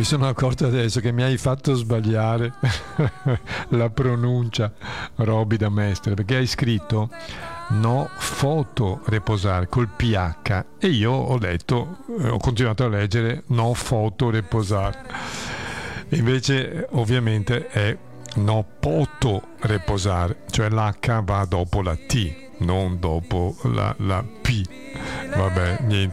sono accorto adesso che mi hai fatto sbagliare la pronuncia, Roby da Mestre, perché hai scritto no foto reposare col PH e io ho letto, ho continuato a leggere no foto reposare. Invece ovviamente è no poto reposare, cioè l'H va dopo la T, non dopo la P. Vabbè, niente.